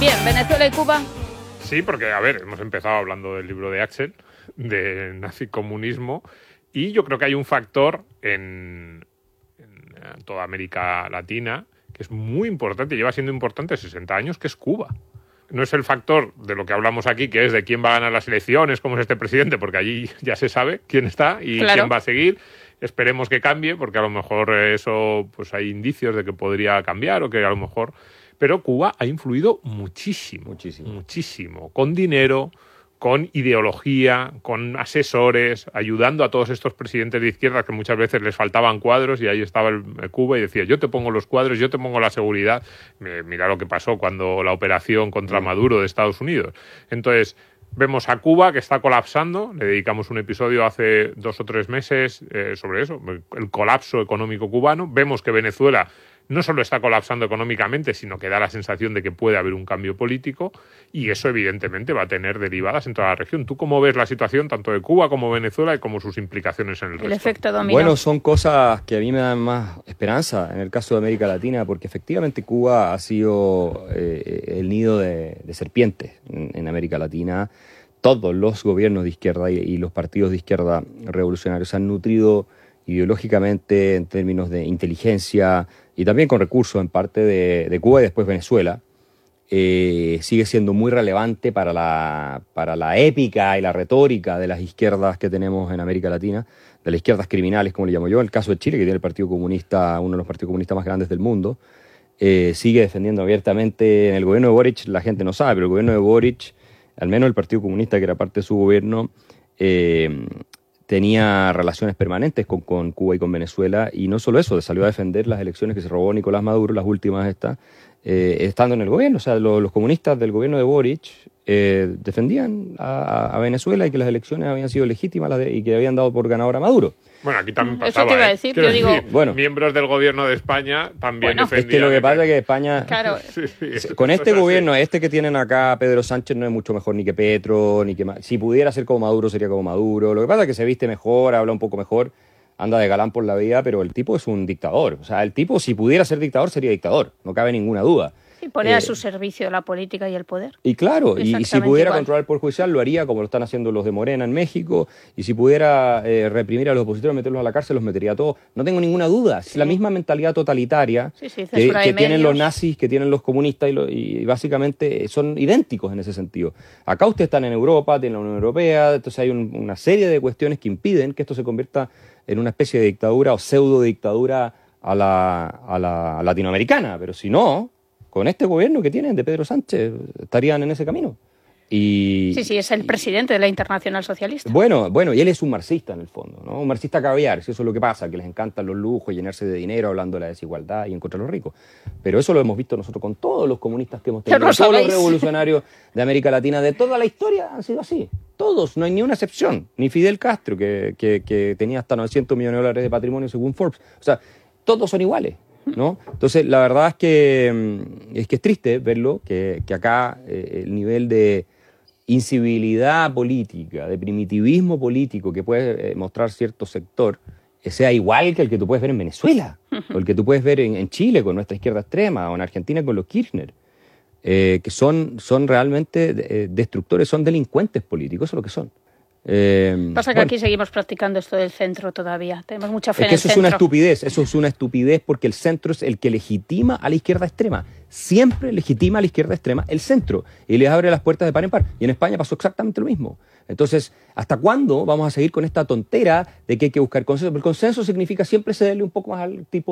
Bien, Venezuela y Cuba. Sí, porque, a ver, hemos empezado hablando del libro de Axel, de nazicomunismo, y yo creo que hay un factor en toda América Latina que es muy importante, lleva siendo importante 60 años, que es Cuba. No es el factor de lo que hablamos aquí, que es de quién va a ganar las elecciones, cómo es este presidente, porque allí ya se sabe quién está y quién va a seguir. Esperemos que cambie, porque a lo mejor eso, pues hay indicios de que podría cambiar o que a lo mejor... Pero Cuba ha influido muchísimo, con dinero, con ideología, con asesores, ayudando a todos estos presidentes de izquierda que muchas veces les faltaban cuadros y ahí estaba Cuba y decía, yo te pongo los cuadros, yo te pongo la seguridad. Mira lo que pasó cuando la operación contra Maduro de Estados Unidos. Entonces, vemos a Cuba que está colapsando, le dedicamos un episodio hace 2 o 3 meses sobre eso, el colapso económico cubano. Vemos que Venezuela no solo está colapsando económicamente, sino que da la sensación de que puede haber un cambio político y eso evidentemente va a tener derivadas en toda la región. ¿Tú cómo ves la situación tanto de Cuba como Venezuela y como sus implicaciones en el resto? El efecto dominó. Bueno, son cosas que a mí me dan más esperanza en el caso de América Latina, porque efectivamente Cuba ha sido el nido de serpientes en América Latina. Todos los gobiernos de izquierda y los partidos de izquierda revolucionarios han nutrido ideológicamente en términos de inteligencia y también con recursos en parte de Cuba y después Venezuela. Sigue siendo muy relevante para la épica y la retórica de las izquierdas que tenemos en América Latina, de las izquierdas criminales, como le llamo yo. El caso de Chile, que tiene el Partido Comunista, uno de los partidos comunistas más grandes del mundo, sigue defendiendo abiertamente. En el gobierno de Boric, la gente no sabe, pero el gobierno de Boric, al menos el Partido Comunista, que era parte de su gobierno, tenía relaciones permanentes con Cuba y con Venezuela, y no solo eso, salió a defender las elecciones que se robó Nicolás Maduro, las últimas estas, estando en el gobierno. O sea, los comunistas del gobierno de Boric defendían a Venezuela y que las elecciones habían sido legítimas y que habían dado por ganador a Maduro. Bueno, aquí también pasaba. Eso te iba a decir, yo digo... Bueno, miembros del gobierno de España también defendían... Es que lo que pasa es que España... Claro. Con este gobierno, que tienen acá, Pedro Sánchez no es mucho mejor ni que Petro, ni que... Si pudiera ser como Maduro, sería como Maduro. Lo que pasa es que se viste mejor, habla un poco mejor, anda de galán por la vida, pero el tipo es un dictador. O sea, el tipo, si pudiera ser dictador, sería dictador. No cabe ninguna duda. Y poner a su servicio la política y el poder. Y claro, y si pudiera controlar el Poder Judicial, lo haría como lo están haciendo los de Morena en México, y si pudiera reprimir a los opositores, meterlos a la cárcel, los metería a todos. No tengo ninguna duda. Es la misma mentalidad totalitaria que tienen los nazis, que tienen los comunistas, y básicamente son idénticos en ese sentido. Acá ustedes están en Europa, tienen la Unión Europea, entonces hay una serie de cuestiones que impiden que esto se convierta en una especie de dictadura o pseudo dictadura a la latinoamericana, pero si no, con este gobierno que tienen de Pedro Sánchez, estarían en ese camino. Sí, es el presidente de la Internacional Socialista. Bueno, y él es un marxista en el fondo, ¿no? Un marxista caviar, si eso es lo que pasa, que les encantan los lujos, llenarse de dinero, hablando de la desigualdad y en contra de los ricos. Pero eso lo hemos visto nosotros con todos los comunistas que hemos tenido, todos los revolucionarios de América Latina, de toda la historia han sido así. Todos, no hay ni una excepción. Ni Fidel Castro, que tenía hasta $900 millones de patrimonio según Forbes. O sea, todos son iguales, ¿no? Entonces, la verdad es que es triste verlo, que acá el nivel de incivilidad política, de primitivismo político que puede mostrar cierto sector, sea igual que el que tú puedes ver en Venezuela, o el que tú puedes ver en Chile con nuestra izquierda extrema, o en Argentina con los Kirchner, que son realmente destructores, son delincuentes políticos, eso es lo que son. Pasa que aquí seguimos practicando esto del centro todavía. Tenemos mucha fe en el centro. Eso es una estupidez porque el centro es el que legitima a la izquierda extrema. Siempre legitima a la izquierda extrema el centro y les abre las puertas de par en par. Y en España pasó exactamente lo mismo. Entonces, ¿hasta cuándo vamos a seguir con esta tontera de que hay que buscar consenso? El consenso significa siempre cederle un poco más al tipo